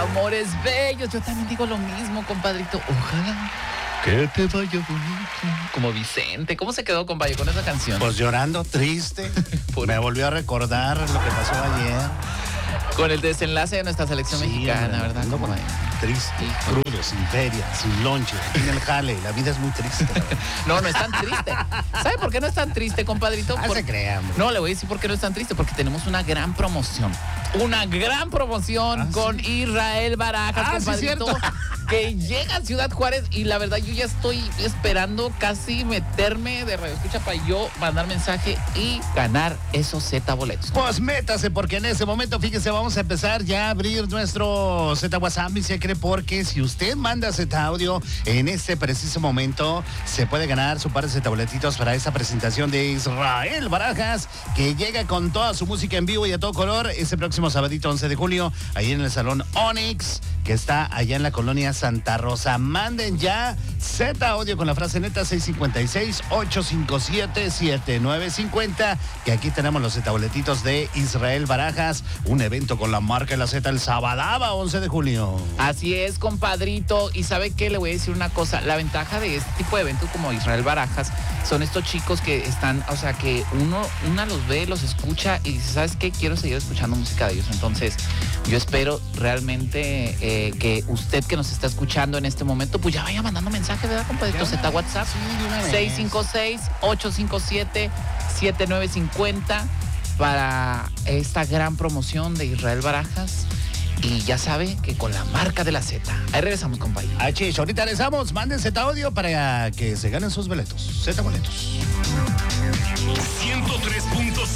amores bellos. Yo también digo lo mismo, compadrito. Ojalá que te vaya bonito. Como Vicente. ¿Cómo se quedó, compadre, con esa canción? Pues llorando, triste. Me volvió a recordar lo que pasó ayer. Con el desenlace de nuestra selección mexicana, ¿verdad? Como triste, crudo, sin feria, sin lonche, sin el jale. La vida es muy triste. No es tan triste. ¿Sabe por qué no es tan triste, compadrito? Se crea, hombre. No, le voy a decir por qué no es tan triste. Porque tenemos una gran promoción. Una gran promoción con Israel Barajas, compadrito. Sí, que llega a Ciudad Juárez y la verdad yo ya estoy esperando casi meterme de Radio Escucha para yo mandar mensaje y ganar esos Z boletos. Pues métase, porque en ese momento, fíjese, vamos a empezar ya a abrir nuestro Z WhatsApp, y se cree, porque si usted manda Z audio en este preciso momento, se puede ganar su par de Z boletitos para esa presentación de Israel Barajas, que llega con toda su música en vivo y a todo color ese próximo sabadito 11 de julio, ahí en el Salón Onyx, que está allá en la colonia Santa Rosa. Manden ya Z audio con la frase neta 656-857-7950, que aquí tenemos los Z boletitos de Israel Barajas, un evento con la marca de la Z el Sabadaba 11 de julio. Así es, compadrito. Y ¿sabe qué? Le voy a decir una cosa. La ventaja de este tipo de eventos como Israel Barajas son estos chicos que están, o sea, que una los ve, los escucha y dice, ¿sabes qué? Quiero seguir escuchando música de ellos. Entonces, yo espero realmente que usted que nos está escuchando en este momento, pues ya vaya mandando mensaje, ¿verdad, compadrito? Z WhatsApp, sí, 656-857-7950 para esta gran promoción de Israel Barajas. Y ya sabe que con la marca de la Z. Ahí regresamos, compadre. Ahorita regresamos. Manden Z audio para que se ganen sus boletos. Z boletos. 103.5